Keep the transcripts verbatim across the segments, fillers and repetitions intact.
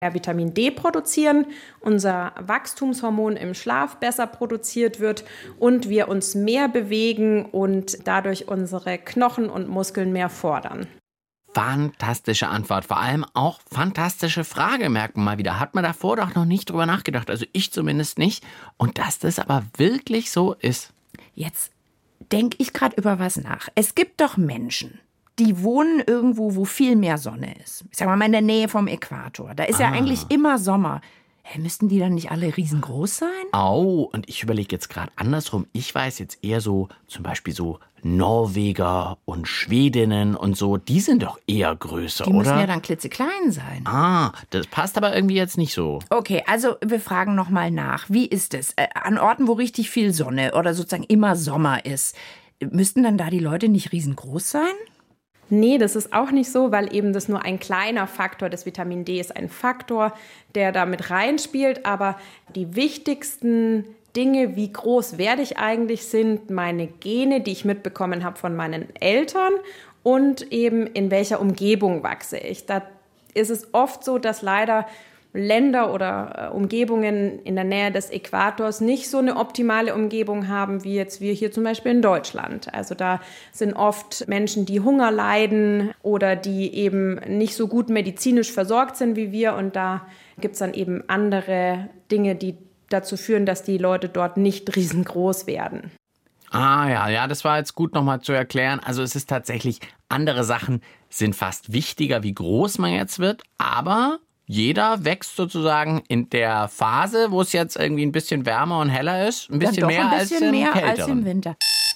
Vitamin D produzieren, unser Wachstumshormon im Schlaf besser produziert wird und wir uns mehr bewegen und dadurch unsere Knochen und Muskeln mehr fordern. Fantastische Antwort, vor allem auch fantastische Frage, merkt man mal wieder. Hat man davor doch noch nicht drüber nachgedacht, also ich zumindest nicht. Und dass das aber wirklich so ist. Jetzt denke ich gerade über was nach. Es gibt doch Menschen, die wohnen irgendwo, wo viel mehr Sonne ist. Ich sag mal in der Nähe vom Äquator. Da ist ah. ja eigentlich immer Sommer. Hey, müssten die dann nicht alle riesengroß sein? Au, und ich überlege jetzt gerade andersrum. Ich weiß jetzt eher so, zum Beispiel so Norweger und Schwedinnen und so, die sind doch eher größer, die oder? Die müssen ja dann klitzeklein sein. Ah, das passt aber irgendwie jetzt nicht so. Okay, also wir fragen nochmal nach. Wie ist es? Äh, an Orten, wo richtig viel Sonne oder sozusagen immer Sommer ist, müssten dann da die Leute nicht riesengroß sein? Nee, das ist auch nicht so, weil eben das nur ein kleiner Faktor des Vitamin D ist. Ein Faktor, der da mit reinspielt. Aber die wichtigsten Dinge, wie groß werde ich eigentlich, sind meine Gene, die ich mitbekommen habe von meinen Eltern und eben in welcher Umgebung wachse ich. Da ist es oft so, dass leider Länder oder äh, Umgebungen in der Nähe des Äquators nicht so eine optimale Umgebung haben, wie jetzt wir hier zum Beispiel in Deutschland. Also da sind oft Menschen, die Hunger leiden oder die eben nicht so gut medizinisch versorgt sind wie wir. Und da gibt es dann eben andere Dinge, die dazu führen, dass die Leute dort nicht riesengroß werden. Ah ja, ja, das war jetzt gut nochmal zu erklären. Also es ist tatsächlich, andere Sachen sind fast wichtiger, wie groß man jetzt wird, aber jeder wächst sozusagen in der Phase, wo es jetzt irgendwie ein bisschen wärmer und heller ist, ein bisschen, mehr, ein bisschen als im mehr Kälteren. als im Winter.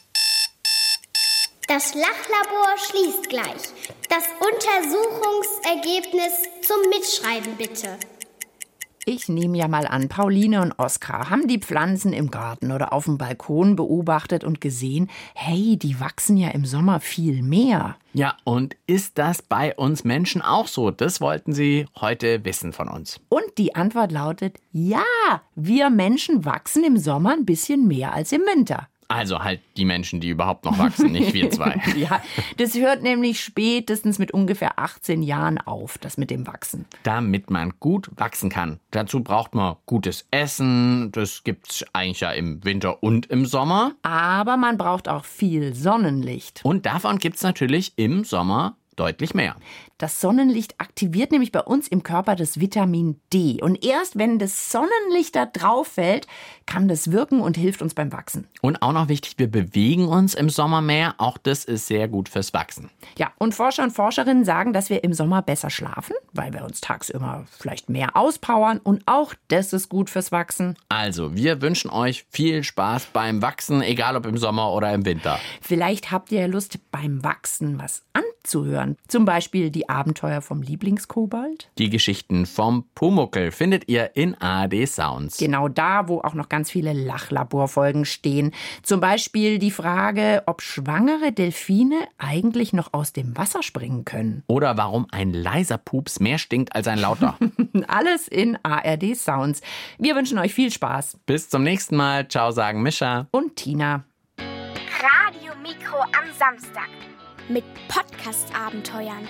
Das Lachlabor schließt gleich. Das Untersuchungsergebnis zum Mitschreiben bitte. Ich nehme ja mal an, Pauline und Oskar haben die Pflanzen im Garten oder auf dem Balkon beobachtet und gesehen, hey, die wachsen ja im Sommer viel mehr. Ja, und ist das bei uns Menschen auch so? Das wollten sie heute wissen von uns. Und die Antwort lautet, ja, wir Menschen wachsen im Sommer ein bisschen mehr als im Winter. Also halt die Menschen, die überhaupt noch wachsen, nicht wir zwei. Ja, das hört nämlich spätestens mit ungefähr achtzehn Jahren auf, das mit dem Wachsen. Damit man gut wachsen kann. Dazu braucht man gutes Essen. Das gibt's eigentlich ja im Winter und im Sommer. Aber man braucht auch viel Sonnenlicht. Und davon gibt's natürlich im Sommer deutlich mehr. Das Sonnenlicht aktiviert nämlich bei uns im Körper das Vitamin D. Und erst wenn das Sonnenlicht da drauf fällt, kann das wirken und hilft uns beim Wachsen. Und auch noch wichtig, wir bewegen uns im Sommer mehr. Auch das ist sehr gut fürs Wachsen. Ja, und Forscher und Forscherinnen sagen, dass wir im Sommer besser schlafen, weil wir uns tagsüber vielleicht mehr auspowern. Und auch das ist gut fürs Wachsen. Also, wir wünschen euch viel Spaß beim Wachsen, egal ob im Sommer oder im Winter. Vielleicht habt ihr Lust, beim Wachsen was anzuhören. Zum Beispiel die Abenteuer vom Lieblingskobold. Die Geschichten vom Pumuckl findet ihr in A R D Sounds. Genau da, wo auch noch ganz viele Lachlaborfolgen stehen. Zum Beispiel die Frage, ob schwangere Delfine eigentlich noch aus dem Wasser springen können. Oder warum ein leiser Pups mehr stinkt als ein lauter. Alles in A R D Sounds. Wir wünschen euch viel Spaß. Bis zum nächsten Mal. Ciao, sagen Mischa und Tina. Radio Mikro am Samstag mit Podcast-Abenteuern.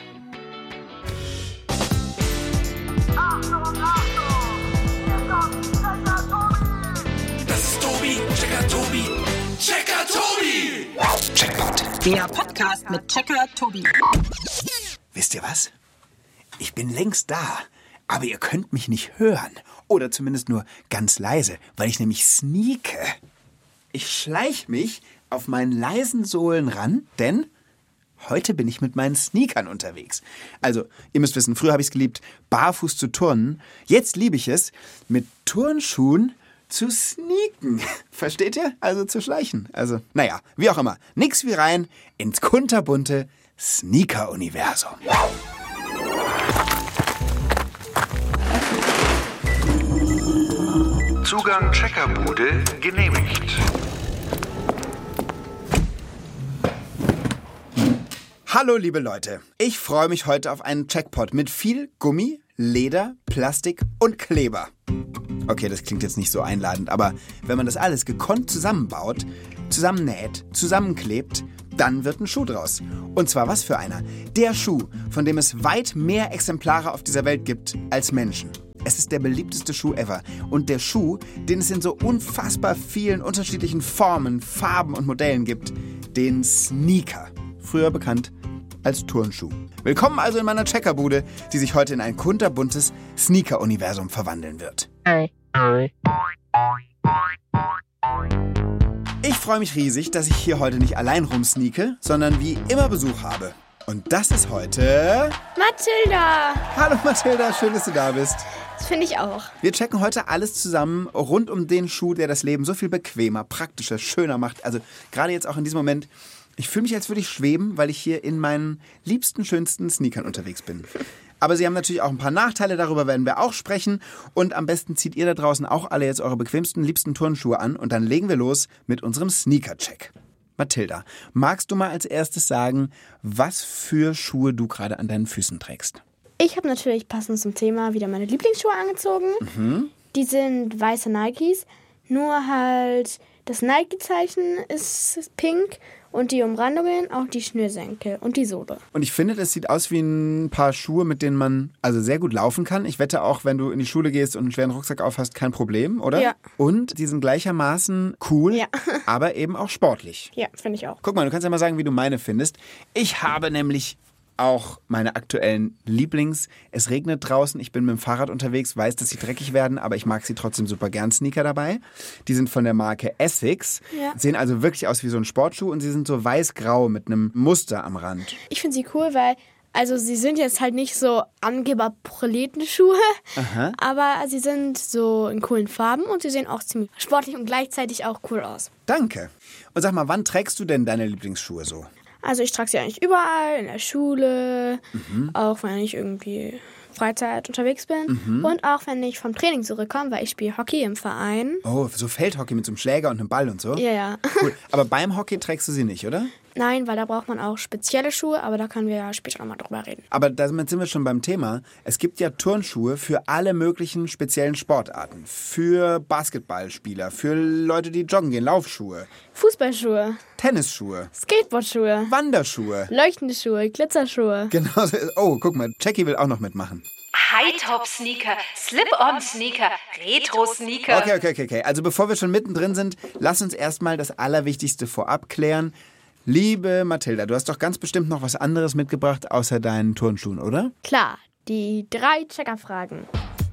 Achtung, Achtung! Hier kommt Checker Tobi! Das ist Tobi, Checker Tobi, Checker Tobi! Checkpoint. Der Podcast mit Checker Tobi. Wisst ihr was? Ich bin längst da, aber ihr könnt mich nicht hören. Oder zumindest nur ganz leise, weil ich nämlich sneake. Ich schleich mich auf meinen leisen Sohlen ran, denn heute bin ich mit meinen Sneakern unterwegs. Also, ihr müsst wissen, früher habe ich es geliebt, barfuß zu turnen. Jetzt liebe ich es, mit Turnschuhen zu sneaken. Versteht ihr? Also zu schleichen. Also, naja, wie auch immer. Nix wie rein ins kunterbunte Sneaker-Universum. Zugang Checkerbude genehmigt. Hallo liebe Leute, ich freue mich heute auf einen Checkpot mit viel Gummi, Leder, Plastik und Kleber. Okay, das klingt jetzt nicht so einladend, aber wenn man das alles gekonnt zusammenbaut, zusammennäht, zusammenklebt, dann wird ein Schuh draus. Und zwar was für einer? Der Schuh, von dem es weit mehr Exemplare auf dieser Welt gibt als Menschen. Es ist der beliebteste Schuh ever. Und der Schuh, den es in so unfassbar vielen unterschiedlichen Formen, Farben und Modellen gibt, den Sneaker. Früher bekannt als Turnschuh. Willkommen also in meiner Checkerbude, die sich heute in ein kunterbuntes Sneaker-Universum verwandeln wird. Ich freue mich riesig, dass ich hier heute nicht allein rumsneake, sondern wie immer Besuch habe. Und das ist heute... Mathilda! Hallo Mathilda, schön, dass du da bist. Das finde ich auch. Wir checken heute alles zusammen rund um den Schuh, der das Leben so viel bequemer, praktischer, schöner macht. Also gerade jetzt auch in diesem Moment... Ich fühle mich, als würde ich schweben, weil ich hier in meinen liebsten, schönsten Sneakern unterwegs bin. Aber sie haben natürlich auch ein paar Nachteile, darüber werden wir auch sprechen. Und am besten zieht ihr da draußen auch alle jetzt eure bequemsten, liebsten Turnschuhe an. Und dann legen wir los mit unserem Sneaker-Check. Mathilda, magst du mal als erstes sagen, was für Schuhe du gerade an deinen Füßen trägst? Ich habe natürlich passend zum Thema wieder meine Lieblingsschuhe angezogen. Mhm. Die sind weiße Nikes, nur halt das Nike-Zeichen ist pink. Und die Umrandungen, auch die Schnürsenkel und die Sohle. Und ich finde, das sieht aus wie ein paar Schuhe, mit denen man also sehr gut laufen kann. Ich wette auch, wenn du in die Schule gehst und einen schweren Rucksack aufhast, kein Problem, oder? Ja. Und die sind gleichermaßen cool, ja. aber eben auch sportlich. Ja, finde ich auch. Guck mal, du kannst ja mal sagen, wie du meine findest. Ich habe nämlich auch meine aktuellen Lieblings. Es regnet draußen, ich bin mit dem Fahrrad unterwegs, weiß, dass sie dreckig werden, aber ich mag sie trotzdem super gern. Sneaker dabei. Die sind von der Marke Essex. Ja. Sehen also wirklich aus wie so ein Sportschuh und sie sind so weiß-grau mit einem Muster am Rand. Ich finde sie cool, weil also sie sind jetzt halt nicht so Angeber-Proletenschuhe, Aha. aber sie sind so in coolen Farben und sie sehen auch ziemlich sportlich und gleichzeitig auch cool aus. Danke. Und sag mal, wann trägst du denn deine Lieblingsschuhe so? Also ich trage sie eigentlich überall, in der Schule, Mhm. auch wenn ich irgendwie Freizeit unterwegs bin Mhm. und auch wenn ich vom Training zurückkomme, weil ich spiele Hockey im Verein. Oh, so Feldhockey mit so einem Schläger und einem Ball und so? Ja, ja. Cool. Aber beim Hockey trägst du sie nicht, oder? Nein, weil da braucht man auch spezielle Schuhe, aber da können wir ja später nochmal drüber reden. Aber damit sind wir schon beim Thema. Es gibt ja Turnschuhe für alle möglichen speziellen Sportarten. Für Basketballspieler, für Leute, die joggen gehen, Laufschuhe, Fußballschuhe, Tennisschuhe, Skateboardschuhe, Wanderschuhe. leuchtende Schuhe, Glitzerschuhe. Genau. Oh, guck mal, Jackie will auch noch mitmachen. High-Top-Sneaker, Slip-on-Sneaker, Retro-Sneaker. Okay, okay, okay, okay. Also bevor wir schon mittendrin sind, lass uns erstmal das Allerwichtigste vorab klären. Liebe Mathilda, du hast doch ganz bestimmt noch was anderes mitgebracht außer deinen Turnschuhen, oder? Klar, die drei Checkerfragen.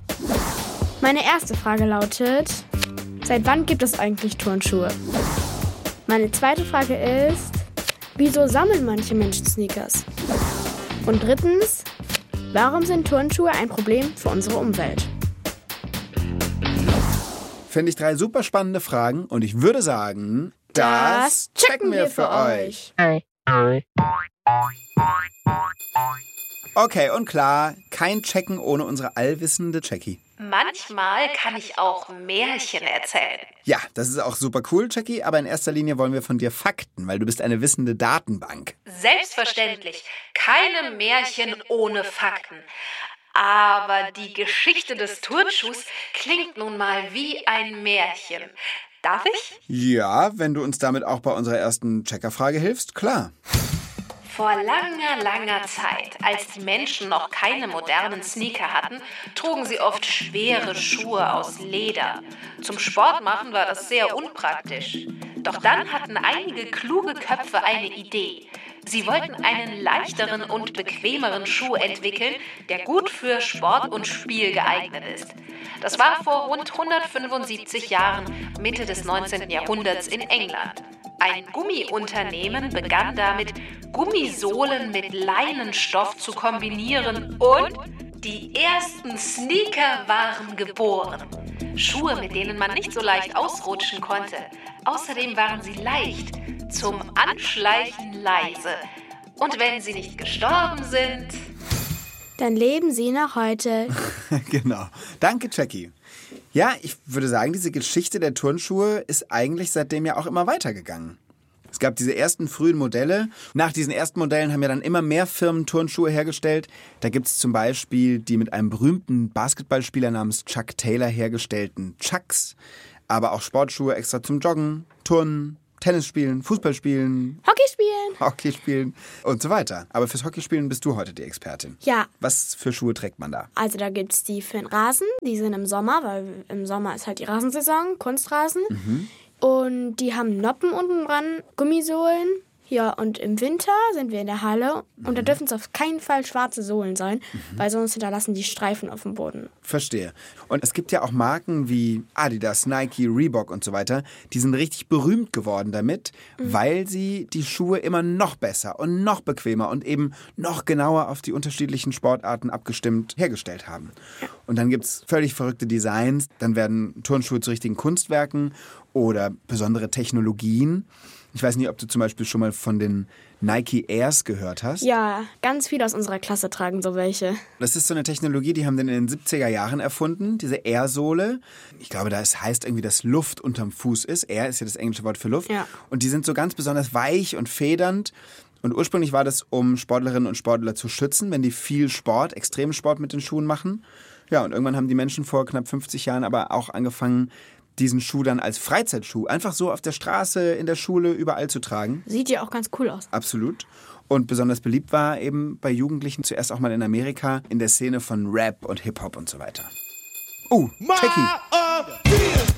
Meine erste Frage lautet, seit wann gibt es eigentlich Turnschuhe? Meine zweite Frage ist, wieso sammeln manche Menschen Sneakers? Und drittens, warum sind Turnschuhe ein Problem für unsere Umwelt? Finde ich drei super spannende Fragen und ich würde sagen, das, Das checken wir für euch. Okay, und klar, kein Checken ohne unsere allwissende Jackie. Manchmal kann ich auch Märchen erzählen. Ja, das ist auch super cool, Jackie, aber in erster Linie wollen wir von dir Fakten, weil du bist eine wissende Datenbank. Selbstverständlich, keine Märchen ohne Fakten. Aber die Geschichte des Turnschuhs klingt nun mal wie ein Märchen. Darf ich? Ja, wenn du uns damit auch bei unserer ersten Checkerfrage hilfst, klar. Vor langer, langer Zeit, als die Menschen noch keine modernen Sneaker hatten, trugen sie oft schwere Schuhe aus Leder. Zum Sport machen war das sehr unpraktisch. Doch dann hatten einige kluge Köpfe eine Idee. Sie wollten einen leichteren und bequemeren Schuh entwickeln, der gut für Sport und Spiel geeignet ist. Das war vor rund hundertfünfundsiebzig Jahren, Mitte des neunzehnten Jahrhunderts in England. Ein Gummiunternehmen begann damit, Gummisohlen mit Leinenstoff zu kombinieren und die ersten Sneaker waren geboren. Schuhe, mit denen man nicht so leicht ausrutschen konnte. Außerdem waren sie leicht, zum Anschleichen leise. Und wenn sie nicht gestorben sind, Dann leben sie noch heute. Genau. Danke, Jackie. Ja, ich würde sagen, diese Geschichte der Turnschuhe ist eigentlich seitdem ja auch immer weitergegangen. Es gab diese ersten frühen Modelle. Nach diesen ersten Modellen haben ja dann immer mehr Firmen Turnschuhe hergestellt. Da gibt es zum Beispiel die mit einem berühmten Basketballspieler namens Chuck Taylor hergestellten Chucks. Aber auch Sportschuhe extra zum Joggen, Turnen, Tennis spielen, Fußball spielen. Hockey spielen. Hockeyspielen und so weiter. Aber fürs Hockeyspielen bist du heute die Expertin. Ja. Was für Schuhe trägt man da? Also da gibt es die für den Rasen, die sind im Sommer, weil im Sommer ist halt die Rasensaison, Kunstrasen. Mhm. Und die haben Noppen unten dran, Gummisohlen. Ja, und im Winter sind wir in der Halle und mhm. da dürfen es auf keinen Fall schwarze Sohlen sein, mhm. weil sonst hinterlassen die Streifen auf dem Boden. Verstehe. Und es gibt ja auch Marken wie Adidas, Nike, Reebok und so weiter, die sind richtig berühmt geworden damit, mhm. weil sie die Schuhe immer noch besser und noch bequemer und eben noch genauer auf die unterschiedlichen Sportarten abgestimmt hergestellt haben. Ja. Und dann gibt es völlig verrückte Designs, dann werden Turnschuhe zu richtigen Kunstwerken oder besondere Technologien. Ich weiß nicht, ob du zum Beispiel schon mal von den Nike Airs gehört hast. Ja, ganz viele aus unserer Klasse tragen so welche. Das ist so eine Technologie, die haben den in den siebziger Jahren erfunden, diese Air-Sohle. Ich glaube, das heißt irgendwie, dass Luft unterm Fuß ist. Air ist ja das englische Wort für Luft. Ja. Und die sind so ganz besonders weich und federnd. Und ursprünglich war das, um Sportlerinnen und Sportler zu schützen, wenn die viel Sport, Extremsport mit den Schuhen machen. Ja, und irgendwann haben die Menschen vor knapp fünfzig Jahren aber auch angefangen, diesen Schuh dann als Freizeitschuh einfach so auf der Straße, in der Schule, überall zu tragen. Sieht ja auch ganz cool aus. Absolut. Und besonders beliebt war eben bei Jugendlichen zuerst auch mal in Amerika in der Szene von Rap und Hip-Hop und so weiter. Oh, Techie.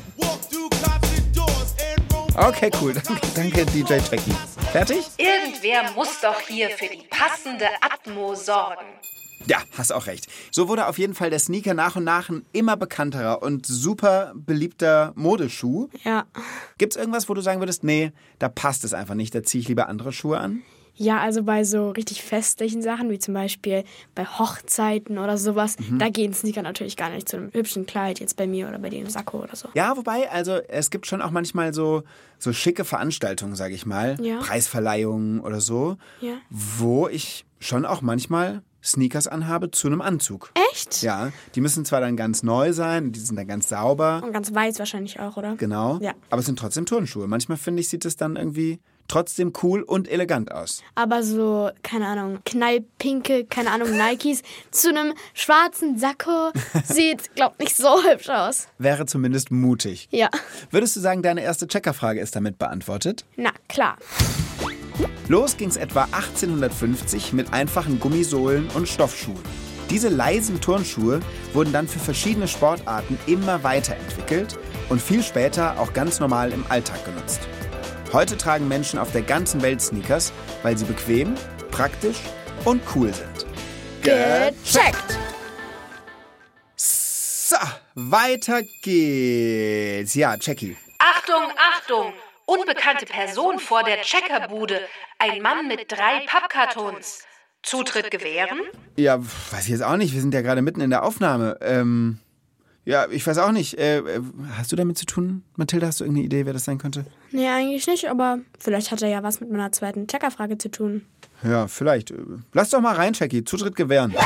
Okay, cool. Danke, danke D J Techie. Fertig? Irgendwer muss doch hier für die passende Atmo sorgen. Ja, hast auch recht. So wurde auf jeden Fall der Sneaker nach und nach ein immer bekannterer und super beliebter Modeschuh. Ja. Gibt's irgendwas, wo du sagen würdest, nee, da passt es einfach nicht, da ziehe ich lieber andere Schuhe an? Ja, also bei so richtig festlichen Sachen, wie zum Beispiel bei Hochzeiten oder sowas, mhm. da gehen Sneaker natürlich gar nicht zu einem hübschen Kleid, jetzt bei mir oder bei dir im Sakko oder so. Ja, wobei, also es gibt schon auch manchmal so, so schicke Veranstaltungen, sag ich mal, ja. Preisverleihungen oder so, ja. wo ich schon auch manchmal Sneakers anhabe zu einem Anzug. Echt? Ja, die müssen zwar dann ganz neu sein, die sind dann ganz sauber. Und ganz weiß wahrscheinlich auch, oder? Genau, ja. aber es sind trotzdem Turnschuhe. Manchmal, finde ich, sieht es dann irgendwie trotzdem cool und elegant aus. Aber so, keine Ahnung, knallpinke, keine Ahnung, Nikes zu einem schwarzen Sakko sieht, glaub nicht so hübsch aus. Wäre zumindest mutig. Ja. Würdest du sagen, deine erste Checkerfrage ist damit beantwortet? Na, klar. Los ging's etwa achtzehnhundertfünfzig mit einfachen Gummisohlen und Stoffschuhen. Diese leisen Turnschuhe wurden dann für verschiedene Sportarten immer weiterentwickelt und viel später auch ganz normal im Alltag genutzt. Heute tragen Menschen auf der ganzen Welt Sneakers, weil sie bequem, praktisch und cool sind. Gecheckt! So, weiter geht's. Ja, Jackie. Achtung, Achtung! Unbekannte Person vor der Checkerbude. Ein Mann mit drei Pappkartons. Zutritt gewähren? Ja, weiß ich jetzt auch nicht. Wir sind ja gerade mitten in der Aufnahme. Ähm, ja, ich weiß auch nicht. Äh, hast du damit zu tun, Mathilda? Hast du irgendeine Idee, wer das sein könnte? Nee, eigentlich nicht, aber vielleicht hat er ja was mit meiner zweiten Checkerfrage zu tun. Ja, vielleicht. Lass doch mal rein, Jackie. Zutritt gewähren.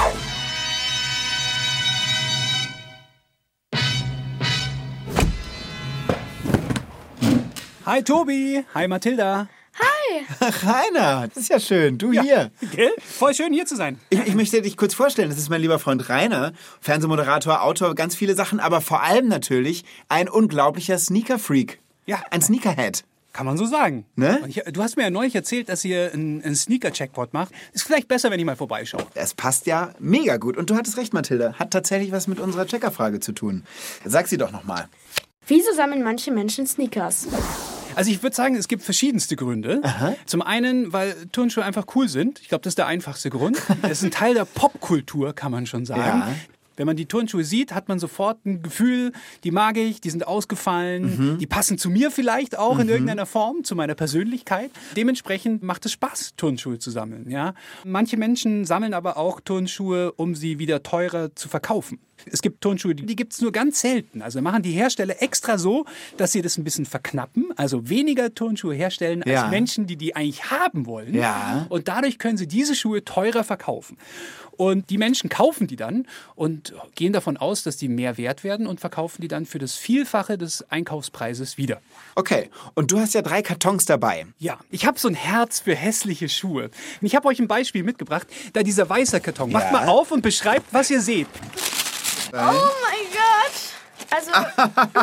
Hi Tobi, hi Mathilda. Hi. Rainer, das ist ja schön. Du ja, hier. Gell? Voll schön hier zu sein. Ich, ich möchte dich kurz vorstellen. Das ist mein lieber Freund Rainer, Fernsehmoderator, Autor, ganz viele Sachen, aber vor allem natürlich ein unglaublicher Sneaker-Freak. Ja. Ein Sneakerhead. Kann man so sagen. Ne? Und ich, du hast mir ja neulich erzählt, dass ihr einen, einen Sneaker-Checkpot macht. Ist vielleicht besser, wenn ich mal vorbeischaue. Das passt ja mega gut. Und du hattest recht, Mathilda. Hat tatsächlich was mit unserer Checkerfrage zu tun. Sag sie doch nochmal. Wieso sammeln manche Menschen Sneakers? Also ich würde sagen, es gibt verschiedenste Gründe. Aha. Zum einen, weil Turnschuhe einfach cool sind. Ich glaube, das ist der einfachste Grund. Es ist ein Teil der Popkultur, kann man schon sagen. Ja. Wenn man die Turnschuhe sieht, hat man sofort ein Gefühl, die mag ich, die sind ausgefallen, mhm. die passen zu mir vielleicht auch mhm. in irgendeiner Form, zu meiner Persönlichkeit. Dementsprechend macht es Spaß, Turnschuhe zu sammeln. Ja? Manche Menschen sammeln aber auch Turnschuhe, um sie wieder teurer zu verkaufen. Es gibt Turnschuhe, die gibt es nur ganz selten. Also machen die Hersteller extra so, dass sie das ein bisschen verknappen. Also weniger Turnschuhe herstellen als ja. Menschen, die die eigentlich haben wollen. Ja. Und dadurch können sie diese Schuhe teurer verkaufen. Und die Menschen kaufen die dann und gehen davon aus, dass die mehr wert werden und verkaufen die dann für das Vielfache des Einkaufspreises wieder. Okay, und du hast ja drei Kartons dabei. Ja, ich habe so ein Herz für hässliche Schuhe. Und ich habe euch ein Beispiel mitgebracht, da dieser weiße Karton. Ja. Macht mal auf und beschreibt, was ihr seht. Oh mein Gott! Also,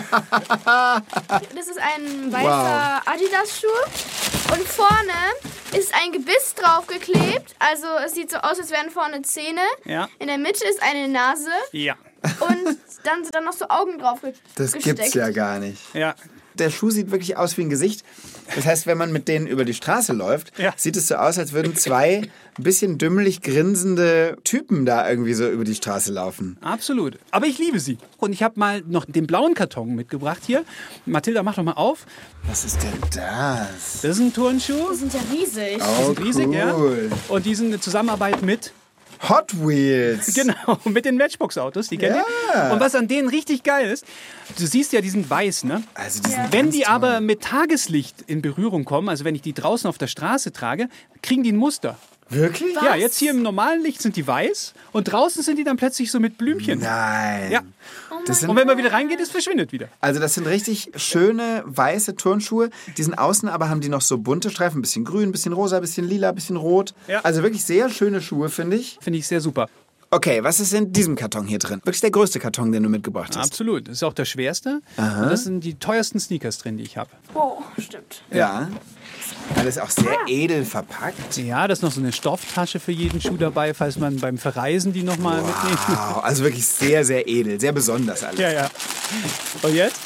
das ist ein weißer wow. Adidas-Schuh und vorne ist ein Gebiss draufgeklebt. Also es sieht so aus, als wären vorne Zähne. Ja. In der Mitte ist eine Nase. Ja. Und dann sind dann noch so Augen drauf ge- Das gesteckt. gibt's ja gar nicht. Ja. Der Schuh sieht wirklich aus wie ein Gesicht. Das heißt, wenn man mit denen über die Straße läuft, Ja. sieht es so aus, als würden zwei ein bisschen dümmlich grinsende Typen da irgendwie so über die Straße laufen. Absolut. Aber ich liebe sie. Und ich habe mal noch den blauen Karton mitgebracht hier. Mathilda, mach doch mal auf. Was ist denn das? Das ist ein Turnschuh. Die sind ja riesig. Oh, Die sind riesig, cool. ja. Und die sind eine Zusammenarbeit mit... Hot Wheels. Genau, mit den Matchbox-Autos, die kennt Ja. ihr. Und was an denen richtig geil ist, du siehst ja, die sind weiß, ne? Also die sind Wenn ganz die toll. aber mit Tageslicht in Berührung kommen, also wenn ich die draußen auf der Straße trage, kriegen die ein Muster. Wirklich? Ja, jetzt hier im normalen Licht sind die weiß und draußen sind die dann plötzlich so mit Blümchen. Nein. Ja. Das sind, Und wenn man wieder reingeht, es verschwindet wieder. also das sind richtig schöne weiße Turnschuhe. Die sind außen, aber haben die noch so bunte Streifen. Ein bisschen grün, ein bisschen rosa, ein bisschen lila, ein bisschen rot. Ja. Also wirklich sehr schöne Schuhe, finde ich. Finde ich sehr super. Okay, was ist in diesem Karton hier drin? Wirklich der größte Karton, den du mitgebracht hast. Absolut. Das ist auch der schwerste. Aha. Und das sind die teuersten Sneakers drin, die ich habe. Oh, stimmt. Ja. Alles auch sehr edel verpackt. Ja, da ist noch so eine Stofftasche für jeden Schuh dabei, falls man beim Verreisen die nochmal mitnehmen. Wow, also wirklich sehr, sehr edel, sehr besonders alles. Ja, ja. Und jetzt?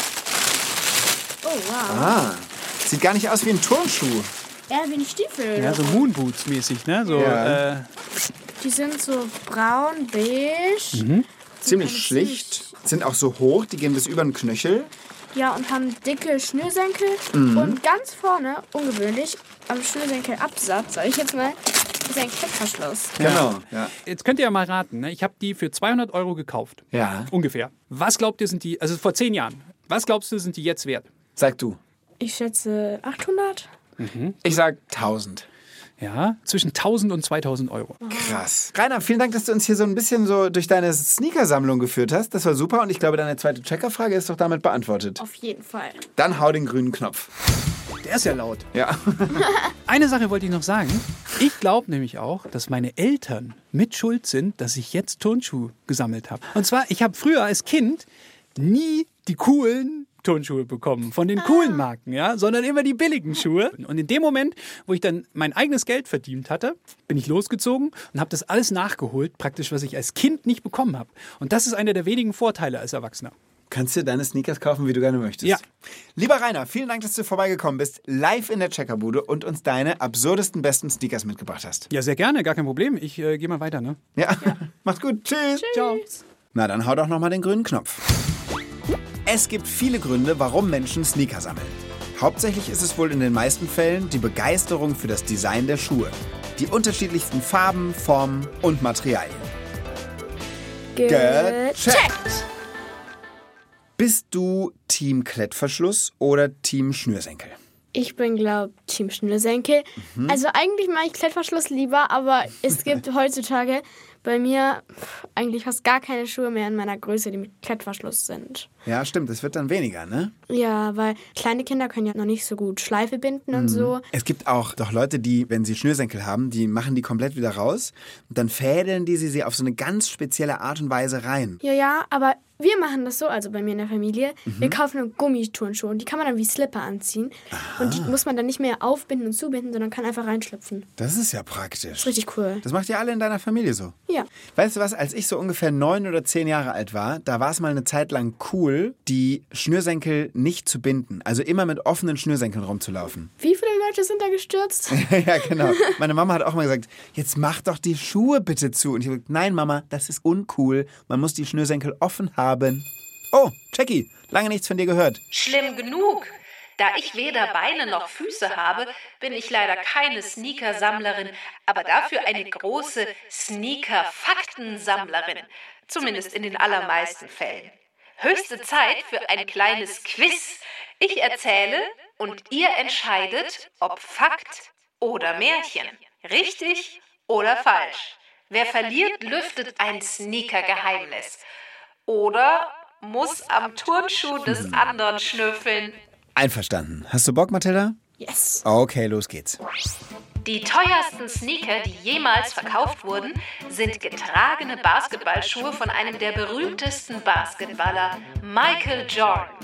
Oh, wow. Ah, sieht gar nicht aus wie ein Turnschuh. Ja, wie ein Stiefel. Ja, so Moonboots mäßig, ne? So, Ja. äh, Die sind so braun, beige. Mhm. Ziemlich schlicht, sind auch so hoch, die gehen bis über den Knöchel. Ja, und haben dicke Schnürsenkel. Mhm. Und ganz vorne, ungewöhnlich, am Schnürsenkelabsatz, sag ich jetzt mal, ist ein Klettverschluss. Genau, ja. Jetzt könnt ihr ja mal raten, ne? Ich habe die für zweihundert Euro gekauft. Ja. Ungefähr. Was glaubt ihr, sind die, also vor zehn Jahren, was glaubst du, sind die jetzt wert? Sag du. Ich schätze achthundert. Ich sag tausend. Ja, zwischen tausend und zweitausend Euro. Krass. Rainer, vielen Dank, dass du uns hier so ein bisschen so durch deine Sneakersammlung geführt hast. Das war super und ich glaube, deine zweite Checkerfrage ist doch damit beantwortet. Auf jeden Fall. Dann hau den grünen Knopf. Der ist ja laut. Ja. Eine Sache wollte ich noch sagen. Ich glaube nämlich auch, dass meine Eltern mit schuld sind, dass ich jetzt Turnschuhe gesammelt habe. Und zwar, ich habe früher als Kind nie die coolen Turnschuhe bekommen, von den coolen Marken, ja, sondern immer die billigen Schuhe. Und in dem Moment, wo ich dann mein eigenes Geld verdient hatte, bin ich losgezogen und habe das alles nachgeholt, praktisch, was ich als Kind nicht bekommen habe. Und das ist einer der wenigen Vorteile als Erwachsener. Kannst dir deine Sneakers kaufen, wie du gerne möchtest. Ja. Lieber Rainer, vielen Dank, dass du vorbeigekommen bist, live in der Checkerbude und uns deine absurdesten, besten Sneakers mitgebracht hast. Ja, sehr gerne, gar kein Problem. Ich äh, gehe mal weiter, ne? Ja, macht's gut. Tschüss. Ciao. Na, dann hau doch noch mal den grünen Knopf. Es gibt viele Gründe, warum Menschen Sneaker sammeln. Hauptsächlich ist es wohl in den meisten Fällen die Begeisterung für das Design der Schuhe. Die unterschiedlichsten Farben, Formen und Materialien. Gecheckt! Bist du Team Klettverschluss oder Team Schnürsenkel? Ich bin, glaube ich, Team Schnürsenkel. Mhm. Also eigentlich mag ich Klettverschluss lieber, aber es gibt heutzutage bei mir pff, eigentlich fast gar keine Schuhe mehr in meiner Größe, die mit Klettverschluss sind. Ja, stimmt, es wird dann weniger, ne? Ja, weil kleine Kinder können ja noch nicht so gut Schleife binden und Mhm. so. Es gibt auch doch Leute, die, wenn sie Schnürsenkel haben, die machen die komplett wieder raus und dann fädeln die sie, sie auf so eine ganz spezielle Art und Weise rein. Ja, ja, aber wir machen das so, also bei mir in der Familie. Mhm. Wir kaufen eine Gummiturnschuhe und die kann man dann wie Slipper anziehen. Aha. Und die muss man dann nicht mehr aufbinden und zubinden, sondern kann einfach reinschlüpfen. Das ist ja praktisch. Das ist richtig cool. Das macht ihr alle in deiner Familie so. Ja. Weißt du was, als ich so ungefähr neun oder zehn Jahre alt war, da war es mal eine Zeit lang cool, die Schnürsenkel nicht zu binden. Also immer mit offenen Schnürsenkeln rumzulaufen. Wie viele Leute sind da gestürzt? Ja, genau. Meine Mama hat auch mal gesagt, jetzt mach doch die Schuhe bitte zu. Und ich habe gesagt, nein Mama, das ist uncool. Man muss die Schnürsenkel offen haben. Oh, Jackie, lange nichts von dir gehört. Schlimm genug. Da ich weder Beine noch Füße habe, bin ich leider keine Sneaker-Sammlerin, aber dafür eine große Sneaker-Faktensammlerin. Zumindest in den allermeisten Fällen. Höchste Zeit für ein kleines Quiz. Ich erzähle und ihr entscheidet, ob Fakt oder Märchen. Richtig oder falsch. Wer verliert, lüftet ein Sneaker-Geheimnis. Oder muss am Turnschuh des anderen schnüffeln. Einverstanden. Hast du Bock, Mathilda? Yes. Okay, los geht's. Die teuersten Sneaker, die jemals verkauft wurden, sind getragene Basketballschuhe von einem der berühmtesten Basketballer, Michael Jordan.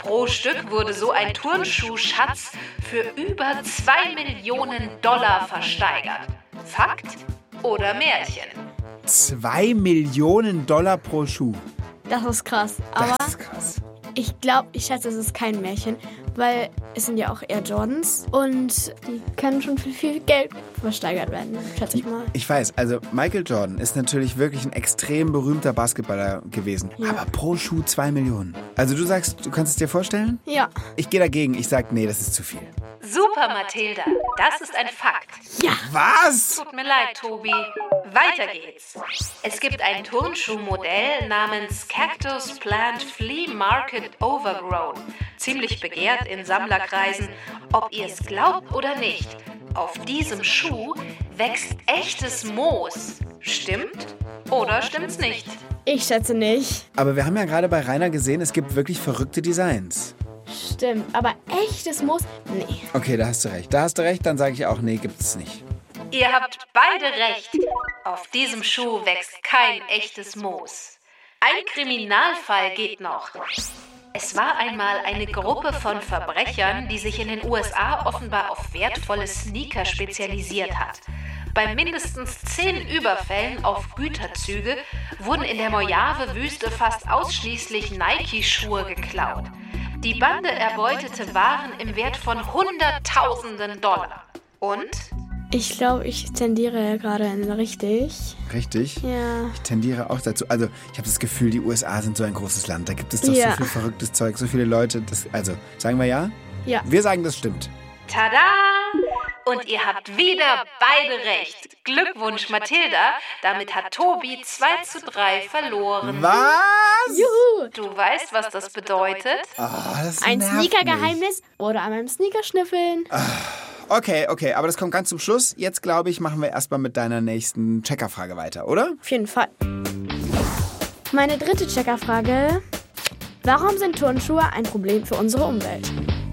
Pro Stück wurde so ein Turnschuhschatz für über zwei Millionen Dollar versteigert. Fakt oder Märchen? Zwei Millionen Dollar pro Schuh. Das ist krass. Aber Das ist krass. ich glaube, ich schätze, es ist kein Märchen, weil es sind ja auch Air Jordans und die können schon für viel Geld versteigert werden, schätze ich mal. Ich weiß, also Michael Jordan ist natürlich wirklich ein extrem berühmter Basketballer gewesen. Ja. Aber pro Schuh zwei Millionen. Also du sagst, du kannst es dir vorstellen? Ja. Ich gehe dagegen. Ich sag, nee, das ist zu viel. Super, Mathilda. Das ist ein Fakt. Ja. Was? Tut mir leid, Tobi. Weiter geht's. Es gibt ein Turnschuhmodell namens Cactus Plant Flea Market Overgrown. Ziemlich begehrt in Sammlerkreisen. Ob ihr es glaubt oder nicht, auf diesem Schuh wächst echtes Moos. Stimmt oder stimmt's nicht? Ich schätze nicht. Aber wir haben ja gerade bei Rainer gesehen, es gibt wirklich verrückte Designs. Stimmt, aber echtes Moos? Nee. Okay, da hast du recht. Da hast du recht, dann sage ich auch, nee, gibt es nicht. Ihr habt beide recht. Auf diesem Schuh wächst kein echtes Moos. Ein Kriminalfall geht noch. Es war einmal eine Gruppe von Verbrechern, die sich in den U S A offenbar auf wertvolle Sneaker spezialisiert hat. Bei mindestens zehn Überfällen auf Güterzüge wurden in der Mojave-Wüste fast ausschließlich Nike-Schuhe geklaut. Die Bande erbeutete Waren im Wert von Hunderttausenden Dollar. Und? Ich glaube, ich tendiere ja gerade in richtig. Richtig? Ja. Ich tendiere auch dazu. Also, ich habe das Gefühl, die U S A sind so ein großes Land. Da gibt es doch Ja. so viel verrücktes Zeug, so viele Leute. Das, also, sagen wir ja? Ja. Wir sagen, das stimmt. Tada! Und ihr habt wieder beide recht. Glückwunsch, Mathilda. Damit hat Tobi zwei zu drei verloren. Was? Juhu! Du weißt, was das bedeutet? Oh, das Ein nervt mich. Sneaker-Geheimnis oder an meinem Sneaker schnüffeln. Okay, okay, aber das kommt ganz zum Schluss. Jetzt, glaube ich, machen wir erstmal mit deiner nächsten Checkerfrage weiter, oder? Auf jeden Fall. Meine dritte Checkerfrage. Warum sind Turnschuhe ein Problem für unsere Umwelt?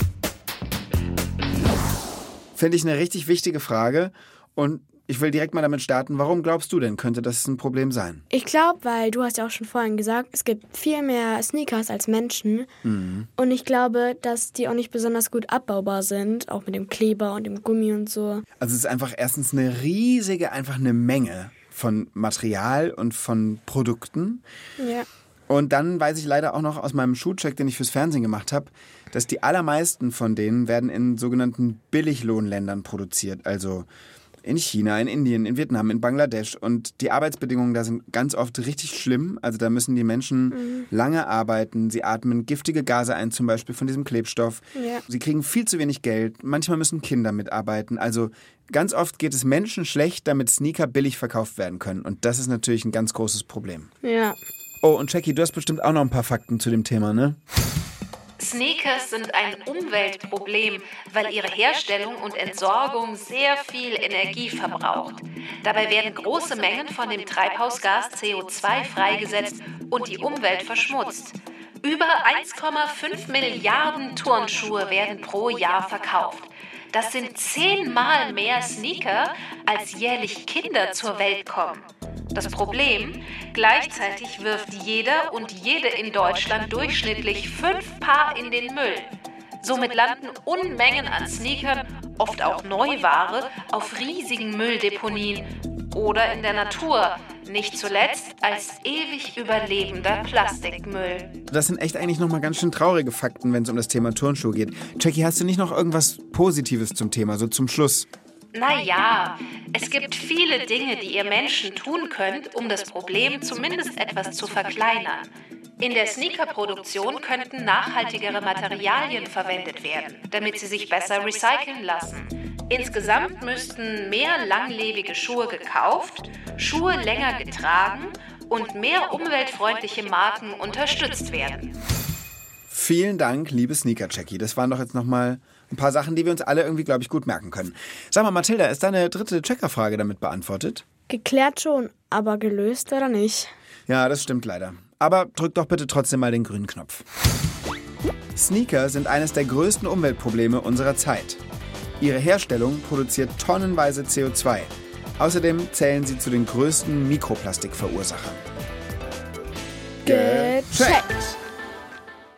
Finde ich eine richtig wichtige Frage. Und ich will direkt mal damit starten. Warum glaubst du denn, könnte das ein Problem sein? Ich glaube, weil du hast ja auch schon vorhin gesagt, es gibt viel mehr Sneakers als Menschen. Mhm. Und ich glaube, dass die auch nicht besonders gut abbaubar sind, auch mit dem Kleber und dem Gummi und so. Also es ist einfach erstens eine riesige, einfach eine Menge von Material und von Produkten. Ja. Und dann weiß ich leider auch noch aus meinem Schuhcheck, den ich fürs Fernsehen gemacht habe, dass die allermeisten von denen werden in sogenannten Billiglohnländern produziert. Also in China, in Indien, in Vietnam, in Bangladesch. Und die Arbeitsbedingungen da sind ganz oft richtig schlimm. Also da müssen die Menschen mhm. lange arbeiten. Sie atmen giftige Gase ein, zum Beispiel von diesem Klebstoff. Ja. Sie kriegen viel zu wenig Geld. Manchmal müssen Kinder mitarbeiten. Also ganz oft geht es Menschen schlecht, damit Sneaker billig verkauft werden können. Und das ist natürlich ein ganz großes Problem. Ja. Oh, und Jackie, du hast bestimmt auch noch ein paar Fakten zu dem Thema, ne? Sneakers sind ein Umweltproblem, weil ihre Herstellung und Entsorgung sehr viel Energie verbraucht. Dabei werden große Mengen von dem Treibhausgas C O zwei freigesetzt und die Umwelt verschmutzt. Über eins Komma fünf Milliarden Turnschuhe werden pro Jahr verkauft. Das sind zehnmal mehr Sneaker, als jährlich Kinder zur Welt kommen. Das Problem, gleichzeitig wirft jeder und jede in Deutschland durchschnittlich fünf Paar in den Müll. Somit landen Unmengen an Sneakern, oft auch Neuware, auf riesigen Mülldeponien oder in der Natur, nicht zuletzt als ewig überlebender Plastikmüll. Das sind echt eigentlich nochmal ganz schön traurige Fakten, wenn es um das Thema Turnschuhe geht. Jackie, hast du nicht noch irgendwas Positives zum Thema, so zum Schluss? Naja, es gibt viele Dinge, die ihr Menschen tun könnt, um das Problem zumindest etwas zu verkleinern. In der Sneakerproduktion könnten nachhaltigere Materialien verwendet werden, damit sie sich besser recyceln lassen. Insgesamt müssten mehr langlebige Schuhe gekauft, Schuhe länger getragen und mehr umweltfreundliche Marken unterstützt werden. Vielen Dank, liebe Sneaker-Jackie. Das waren doch jetzt nochmal ein paar Sachen, die wir uns alle irgendwie, glaube ich, gut merken können. Sag mal, Mathilda, ist deine dritte Checkerfrage damit beantwortet? Geklärt schon, aber gelöst oder nicht? Ja, das stimmt leider. Aber drück doch bitte trotzdem mal den grünen Knopf. Sneaker sind eines der größten Umweltprobleme unserer Zeit. Ihre Herstellung produziert tonnenweise C O zwei. Außerdem zählen sie zu den größten Mikroplastikverursachern. Gecheckt!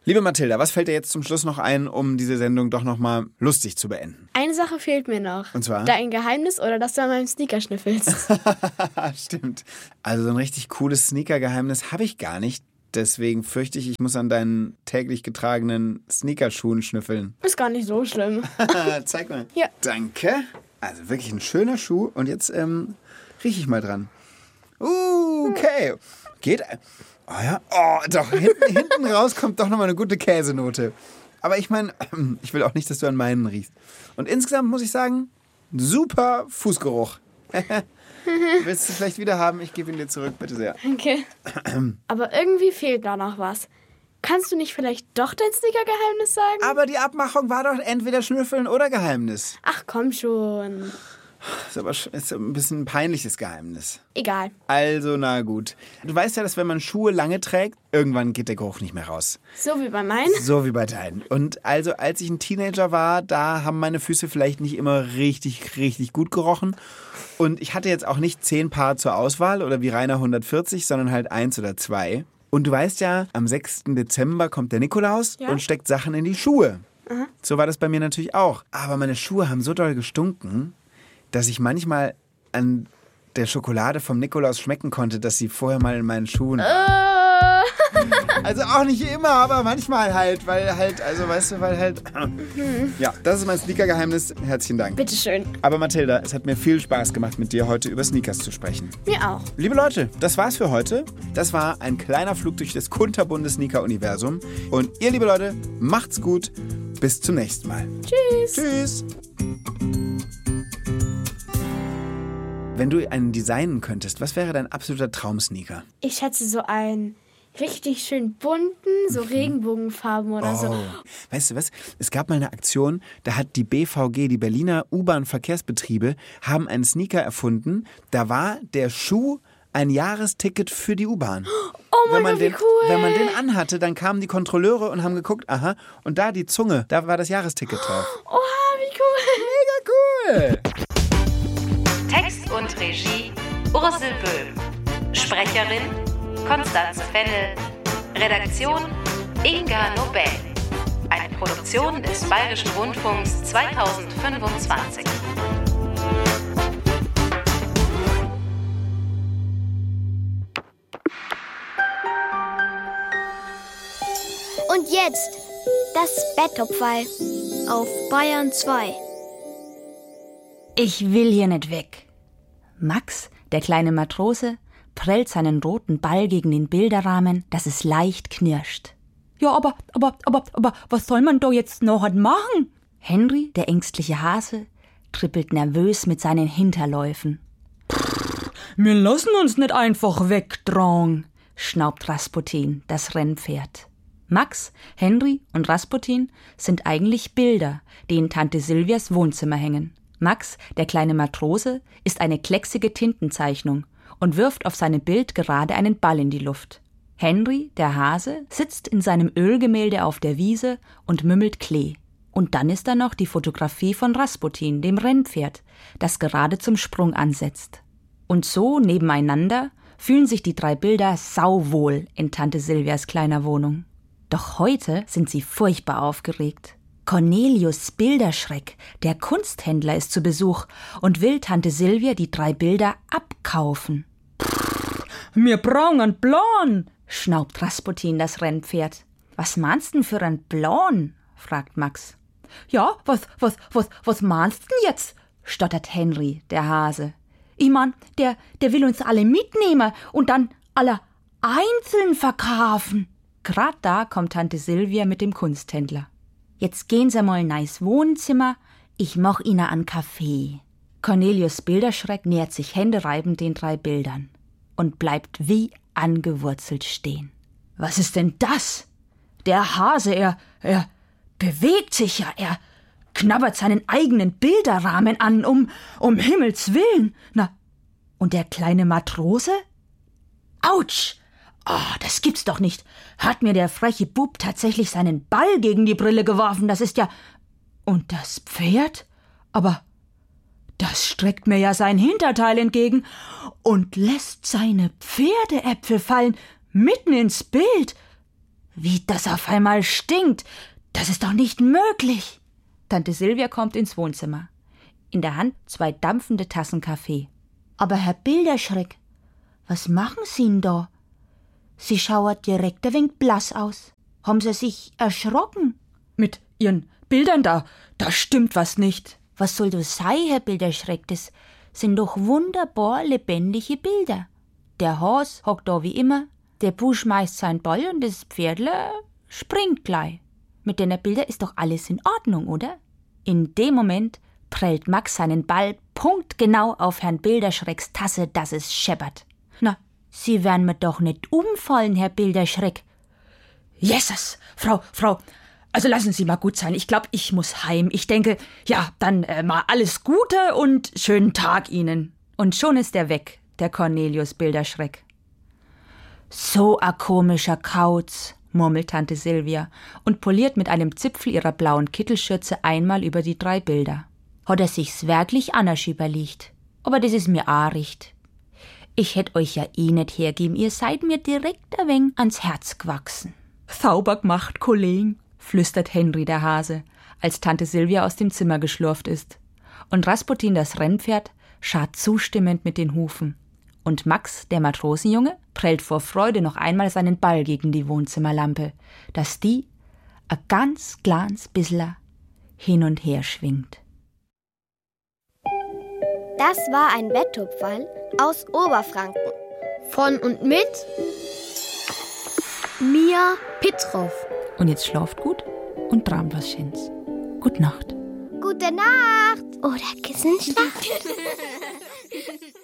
Liebe Mathilda, was fällt dir jetzt zum Schluss noch ein, um diese Sendung doch nochmal lustig zu beenden? Eine Sache fehlt mir noch. Und zwar? Dein Geheimnis oder dass du an meinem Sneaker schnüffelst. Stimmt. Also so ein richtig cooles Sneaker-Geheimnis habe ich gar nicht. Deswegen fürchte ich, ich muss an deinen täglich getragenen Sneakerschuhen schnüffeln. Ist gar nicht so schlimm. Zeig mal. Ja. Danke. Also wirklich ein schöner Schuh. Und jetzt ähm, rieche ich mal dran. Uh, okay. Geht. Oh ja. Oh, doch. Hinten, hinten raus kommt doch nochmal eine gute Käsenote. Aber ich meine, ich will auch nicht, dass du an meinen riechst. Und insgesamt muss ich sagen, super Fußgeruch. Willst du vielleicht wieder haben? Ich gebe ihn dir zurück, bitte sehr. Danke. Aber irgendwie fehlt da noch was. Kannst du nicht vielleicht doch dein Sneaker-Geheimnis sagen? Aber die Abmachung war doch entweder Schnüffeln oder Geheimnis. Ach, komm schon. Ist aber ist ein bisschen ein peinliches Geheimnis. Egal. Also, na gut. Du weißt ja, dass wenn man Schuhe lange trägt, irgendwann geht der Geruch nicht mehr raus. So wie bei meinen? So wie bei deinen. Und also, als ich ein Teenager war, da haben meine Füße vielleicht nicht immer richtig, richtig gut gerochen. Und ich hatte jetzt auch nicht zehn Paar zur Auswahl oder wie Rainer hundertvierzig, sondern halt eins oder zwei. Und du weißt ja, am sechsten Dezember kommt der Nikolaus ja. und steckt Sachen in die Schuhe. Aha. So war das bei mir natürlich auch. Aber meine Schuhe haben so doll gestunken, dass ich manchmal an der Schokolade vom Nikolaus schmecken konnte, dass sie vorher mal in meinen Schuhen war. Also auch nicht immer, aber manchmal halt, weil halt, also weißt du, weil halt... Ja, das ist mein Sneaker-Geheimnis. Herzlichen Dank. Bitteschön. Aber Mathilda, es hat mir viel Spaß gemacht, mit dir heute über Sneakers zu sprechen. Mir auch. Liebe Leute, das war's für heute. Das war ein kleiner Flug durch das kunterbunte Sneaker-Universum. Und ihr, liebe Leute, macht's gut. Bis zum nächsten Mal. Tschüss. Tschüss. Wenn du einen designen könntest, was wäre dein absoluter Traumsneaker? Ich schätze so einen richtig schön bunten, so Regenbogenfarben oder oh. so. Weißt du was? Es gab mal eine Aktion, da hat die B V G, die Berliner U-Bahn-Verkehrsbetriebe, haben einen Sneaker erfunden. Da war der Schuh ein Jahresticket für die U-Bahn. Oh mein Gott, wie den, cool. Wenn man den anhatte, dann kamen die Kontrolleure und haben geguckt, aha, und da die Zunge, da war das Jahresticket drauf. Oha, wie cool. Mega cool. Text und Regie Ursel Böhm. Sprecherin Konstanze Fennel. Redaktion Inga Nobel. Eine Produktion des Bayerischen Rundfunks zweitausendfünfundzwanzig. Und jetzt das Betttopfall auf Bayern zwei. Ich will hier nicht weg. Max, der kleine Matrose, prellt seinen roten Ball gegen den Bilderrahmen, dass es leicht knirscht. Ja, aber, aber, aber, aber, was soll man da jetzt noch machen? Henry, der ängstliche Hase, trippelt nervös mit seinen Hinterläufen. Pff, wir lassen uns nicht einfach wegtragen, schnaubt Rasputin, das Rennpferd. Max, Henry und Rasputin sind eigentlich Bilder, die in Tante Silvias Wohnzimmer hängen. Max, der kleine Matrose, ist eine klecksige Tintenzeichnung und wirft auf seinem Bild gerade einen Ball in die Luft. Henry, der Hase, sitzt in seinem Ölgemälde auf der Wiese und mümmelt Klee. Und dann ist da noch die Fotografie von Rasputin, dem Rennpferd, das gerade zum Sprung ansetzt. Und so nebeneinander fühlen sich die drei Bilder sauwohl in Tante Silvias kleiner Wohnung. Doch heute sind sie furchtbar aufgeregt. Cornelius Bilderschreck, der Kunsthändler, ist zu Besuch und will Tante Silvia die drei Bilder abkaufen. Pff, wir brauchen einen Plan, schnaubt Rasputin, das Rennpferd. Was meinst denn für einen Plan? Fragt Max. Ja, was, was, was, was meinst denn jetzt? Stottert Henry, der Hase. Ich mein, der, der will uns alle mitnehmen und dann alle einzeln verkaufen. Grad da kommt Tante Silvia mit dem Kunsthändler. Jetzt gehen Sie mal in nice Wohnzimmer, ich mach Ihnen einen Kaffee. Cornelius Bilderschreck nähert sich händereibend den drei Bildern und bleibt wie angewurzelt stehen. Was ist denn das? Der Hase, er, er bewegt sich ja, er knabbert seinen eigenen Bilderrahmen an, um, um Himmels Willen. Na, und der kleine Matrose? Autsch! Oh, das gibt's doch nicht. Hat mir der freche Bub tatsächlich seinen Ball gegen die Brille geworfen? Das ist ja... Und das Pferd? Aber das streckt mir ja sein Hinterteil entgegen und lässt seine Pferdeäpfel fallen, mitten ins Bild. Wie das auf einmal stinkt. Das ist doch nicht möglich. Tante Silvia kommt ins Wohnzimmer. In der Hand zwei dampfende Tassen Kaffee. Aber Herr Bilderschreck, was machen Sie denn da? Sie schauert direkt ein wenig blass aus. Haben Sie sich erschrocken? Mit Ihren Bildern da, da stimmt was nicht. Was soll das sein, Herr Bilderschreck? Das sind doch wunderbar lebendige Bilder. Der Has hockt da wie immer, der Bu schmeißt seinen Ball und das Pferdle springt gleich. Mit den Bildern ist doch alles in Ordnung, oder? In dem Moment prellt Max seinen Ball punktgenau auf Herrn Bilderschrecks Tasse, dass es scheppert. Na, Sie werden mir doch nicht umfallen, Herr Bilderschreck. Jesus, Frau, Frau, also lassen Sie mal gut sein. Ich glaube, ich muss heim. Ich denke, ja, dann äh, mal alles Gute und schönen Tag Ihnen. Und schon ist er weg, der Cornelius Bilderschreck. So a komischer Kauz, murmelt Tante Silvia und poliert mit einem Zipfel ihrer blauen Kittelschürze einmal über die drei Bilder. Hat er sich's wirklich anders überlegt? Aber das ist mir auch recht. Ich hätt euch ja eh nicht hergeben, ihr seid mir direkt ein wenig ans Herz gewachsen. Sauber gemacht, Kollegen, flüstert Henry der Hase, als Tante Silvia aus dem Zimmer geschlurft ist. Und Rasputin, das Rennpferd, scharrt zustimmend mit den Hufen. Und Max, der Matrosenjunge, prellt vor Freude noch einmal seinen Ball gegen die Wohnzimmerlampe, dass die a ganz kleines bissler hin und her schwingt. Das war ein Betthupferl aus Oberfranken. Von und mit Mia Pitrow. Und jetzt schlaft gut und tramt was Schönes. Gute Nacht. Gute Nacht. Oder Kissenschlacht.